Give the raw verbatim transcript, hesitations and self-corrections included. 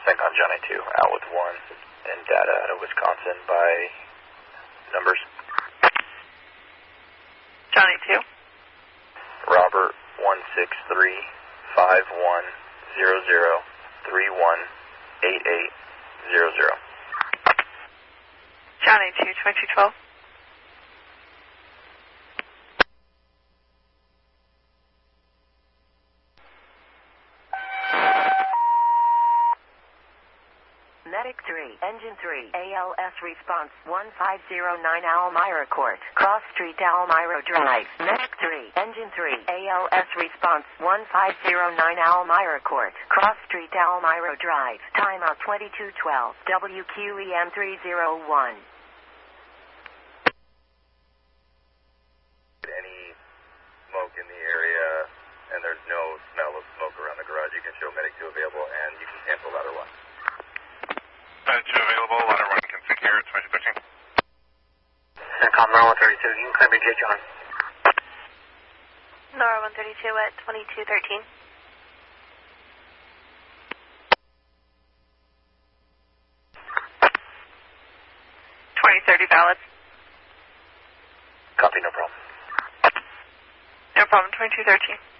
Syncon Johnny two, out with one, and data out of Wisconsin by numbers. Johnny two. Robert one six three five one zero zero three one eight eight zero zero. Johnny two, twenty-two twelve. Medic three, Engine three, A L S response one five zero nine Almira Court, Cross Street, Almira Drive. Medic three, Engine three, A L S response one five zero nine Almira Court, Cross Street, Almira Drive. Timeout twenty-two twelve, W Q E M three zero one. Any smoke in the area, and there's no smell of smoke around the garage, you can show Medic two available, and you can cancel ladder one. Medic two available, ladder one can secure at twenty thirteen. Syncon Nora one thirty-two, you can clear me, J. John. Nora one thirty-two at twenty-two thirteen. twenty thirty valid. Copy, no problem. No problem, twenty-two thirteen.